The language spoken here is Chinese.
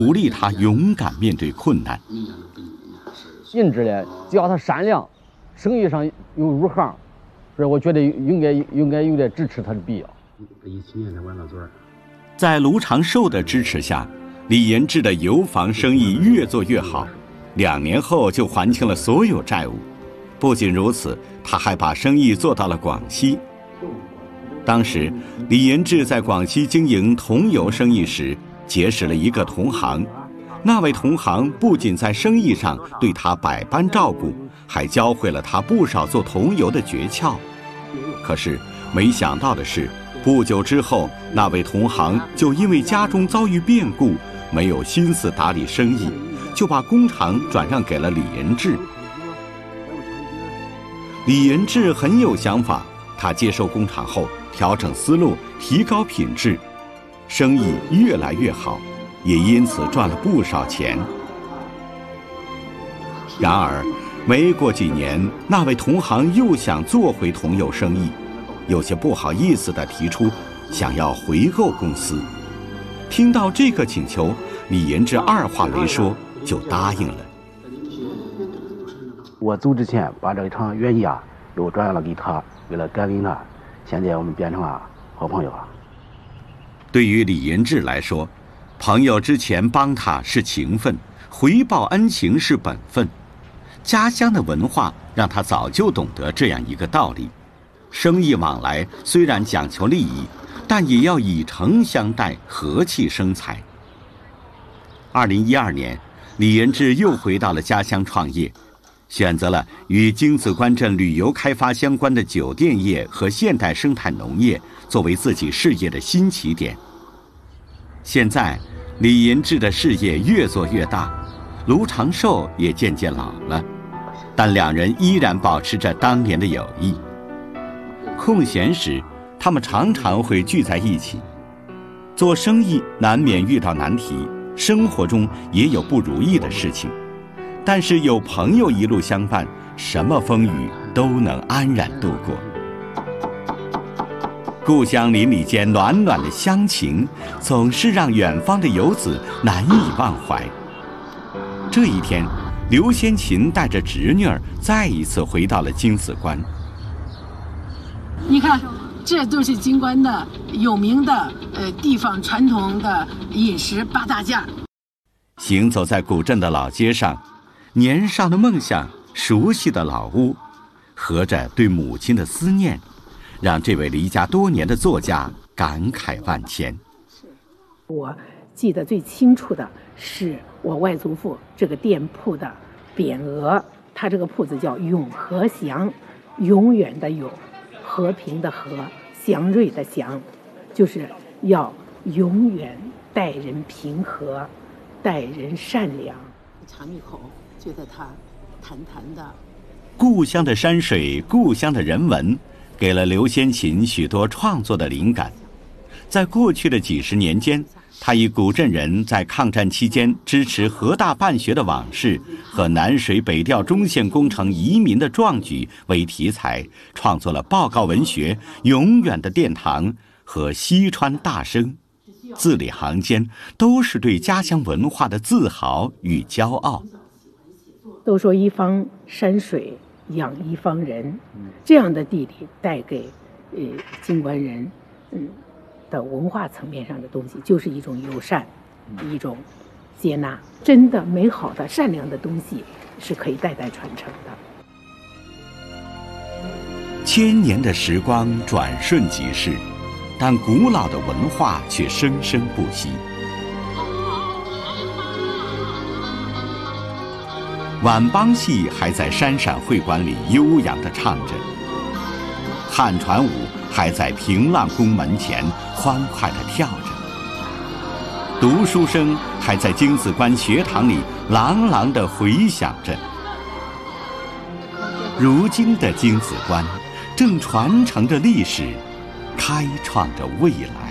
鼓励他勇敢面对困难。 银志呢，只要他善良，生意上又入行，所以我觉得应该有点支持他的必要。 17年才完了嘴。 在卢长寿的支持下，李延志的油房生意越做越好，2年后就还清了所有债务。不仅如此，他还把生意做到了广西。当时，李延志在广西经营桐油生意时，结识了一个同行。那位同行不仅在生意上对他百般照顾，还教会了他不少做桐油的诀窍。可是，没想到的是，不久之后，那位同行就因为家中遭遇变故，没有心思打理生意，就把工厂转让给了李延志。李延志很有想法，他接手工厂后，调整思路，提高品质，生意越来越好，也因此赚了不少钱。然而，没过几年，那位同行又想做回桐油生意，有些不好意思地提出想要回购公司。听到这个请求，李延志二话没说就答应了。 我走之前把这一场原业又转让了给他，为了感恩他，现在我们变成了好朋友了。 对于李延志来说，朋友之前帮他是情分，回报恩情是本分。家乡的文化让他早就懂得这样一个道理：生意往来虽然讲求利益，但也要以诚相待，和气生财。2012年，李延志又回到了家乡创业，选择了与京子关镇旅游开发相关的酒店业和现代生态农业作为自己事业的新起点。现在，李延志的事业越做越大，卢长寿也渐渐老了，但两人依然保持着当年的友谊。空闲时，他们常常会聚在一起。做生意难免遇到难题，生活中也有不如意的事情，但是有朋友一路相伴，什么风雨都能安然度过。故乡邻里间暖暖的乡情，总是让远方的游子难以忘怀。这一天，刘先琴带着侄女儿再一次回到了京子关。 你看，这都是京关的有名的地方传统的饮食八大件。 行走在古镇的老街上，年少的梦想，熟悉的老屋，合着对母亲的思念，让这位离家多年的作家感慨万千。 我记得最清楚的是我外祖父这个店铺的匾额，他这个铺子叫永和祥，永远的永，和平的和，祥瑞的祥，就是要永远待人平和，待人善良。尝一口，觉得它弹弹的。 故乡的山水，故乡的人文，给了刘先琴许多创作的灵感。在过去的几十年间，他以古镇人在抗战期间支持河大办学的往事和南水北调中线工程移民的壮举为题材，创作了报告文学《永远的殿堂》和《西川大声》，字里行间都是对家乡文化的自豪与骄傲。 都说一方山水养一方人，这样的地理带给京关人的文化层面上的东西，就是一种友善，一种接纳。真的美好的善良的东西是可以代代传承的。 千年的时光转瞬即逝，但古老的文化却生生不息。晚帮戏还在山陕会馆里悠扬地唱着，汉船舞还在平浪宫门前欢快地跳着，读书声还在京子关学堂里朗朗地回响着。如今的京子关正传承着历史，开创着未来。